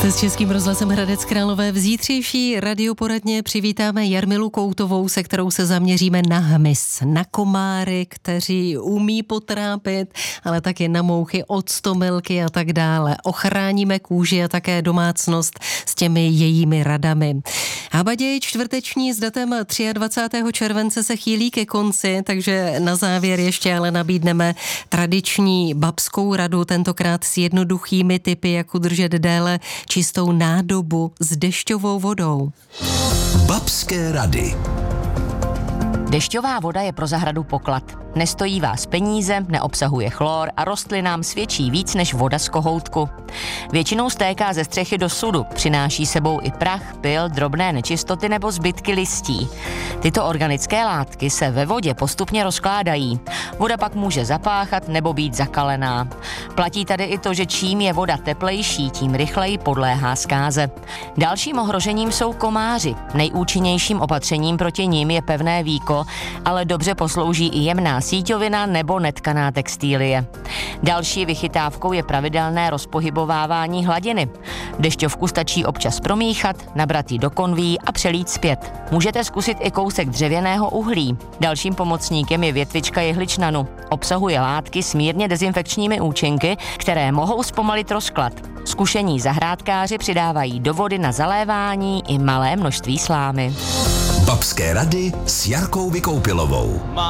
S Českým rozhlasem Hradec Králové v zítřejší radioporadně přivítáme Jarmilu Koutovou, se kterou se zaměříme na hmyz, na komáry, kteří umí potrápit, ale také na mouchy, octomilky a tak dále. Ochráníme kůži a také domácnost s těmi jejími radami. Habaděj čtvrteční s datem 23. července se chýlí ke konci, takže na závěr ještě ale nabídneme tradiční babskou radu, tentokrát s jednoduchými tipy, jak udržet déle čistou nádobu s dešťovou vodou. Babské rady. Dešťová voda je pro zahradu poklad. Nestojí vás peníze, neobsahuje chlor a rostlinám svědčí víc než voda z kohoutku. Většinou stéká ze střechy do sudu, přináší sebou i prach, pyl, drobné nečistoty nebo zbytky listí. Tyto organické látky se ve vodě postupně rozkládají. Voda pak může zapáchat nebo být zakalená. Platí tady i to, že čím je voda teplejší, tím rychleji podléhá zkáze. Dalším ohrožením jsou komáři. Nejúčinnějším opatřením proti nim je pevné víko, ale dobře poslouží i jemná síťovina nebo netkaná textílie. Další vychytávkou je pravidelné rozpohybovávání hladiny. Dešťovku stačí občas promíchat, nabrat ji do konví a přelít zpět. Můžete zkusit i kousek dřevěného uhlí. Dalším pomocníkem je větvička jehličnanu. Obsahuje látky s mírně dezinfekčními účinky, které mohou zpomalit rozklad. Zkušení zahrádkáři přidávají do vody na zalévání i malé množství slámy. Babské rady s Jarkou Vykoupilovou.